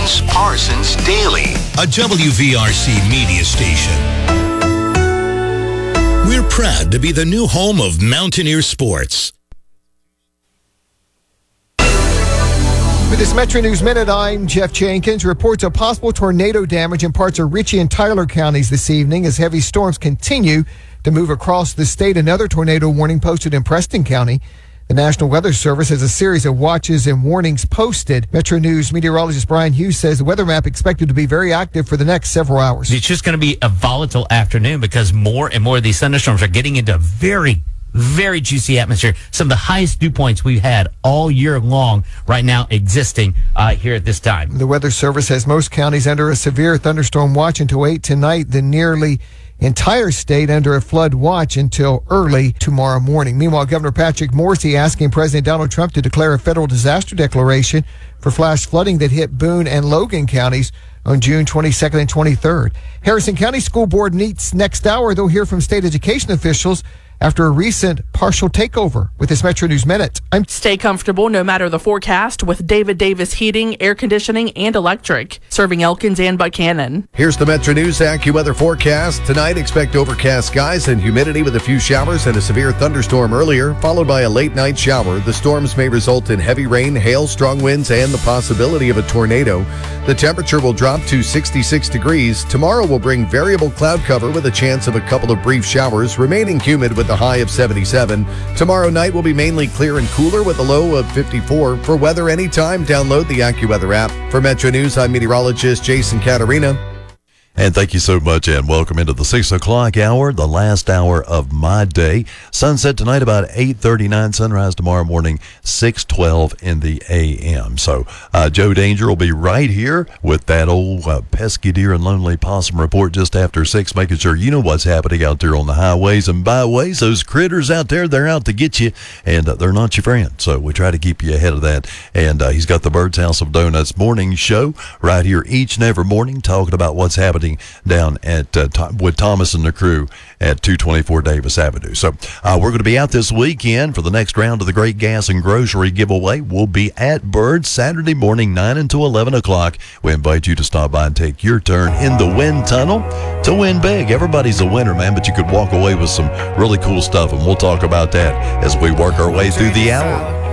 is Parsons Daily, a WVRC media station. We're proud to be the new home of Mountaineer Sports. With this Metro News Minute, I'm Jeff Jenkins. Reports of possible tornado damage in parts of Ritchie and Tyler counties this evening as heavy storms continue to move across the state. Another tornado warning posted in Preston County. The National Weather Service has a series of watches and warnings posted. Metro News meteorologist Brian Hughes says the weather map expected to be very active for the next several hours. It's just going to be a volatile afternoon because more and more of these thunderstorms are getting into very juicy atmosphere. Some of the highest dew points we've had all year long right now existing here at this time. The Weather Service has most counties under a severe thunderstorm watch until 8 tonight, the nearly entire state under a flood watch until early tomorrow morning. Meanwhile, Governor Patrick Morrisey asking President Donald Trump to declare a federal disaster declaration for flash flooding that hit Boone and Logan counties on June 22nd and 23rd. Harrison County School Board meets next hour. They'll hear from state education officials after a recent partial takeover. With this Metro News Minute, Stay comfortable no matter the forecast with David Davis Heating, Air Conditioning, and Electric, serving Elkins and Buchanan. Here's the Metro News AccuWeather forecast. Tonight, expect overcast skies and humidity with a few showers and a severe thunderstorm earlier, followed by a late night shower. The storms may result in heavy rain, hail, strong winds, and the possibility of a tornado. The temperature will drop to 66 degrees. Tomorrow will bring variable cloud cover with a chance of a couple of brief showers, remaining humid with a high of 77. Tomorrow night will be mainly clear and cooler with a low of 54. For weather anytime, download the AccuWeather app. For Metro News, I'm meteorologist Jason Caterina. And thank you so much, and welcome into the 6 o'clock hour, the last hour of my day. Sunset tonight about 8:39, sunrise tomorrow morning 6:12 in the a.m. So Joe Danger will be right here with that old pesky deer and lonely possum report just after 6, making sure you know what's happening out there on the highways and byways. Those critters out there, they're out to get you, and they're not your friend. So we try to keep you ahead of that. And he's got the Bird's House of Donuts morning show right here each and every morning, talking about what's happening down at with Thomas and the crew at 224 Davis Avenue. So we're going to be out this weekend for the next round of the Great Gas and Grocery Giveaway. We'll be at Bird Saturday morning 9 until 11 o'clock. We invite you to stop by and take your turn in the wind tunnel to win big. Everybody's a winner, man, but you could walk away with some really cool stuff, and we'll talk about that as we work our way through the hour.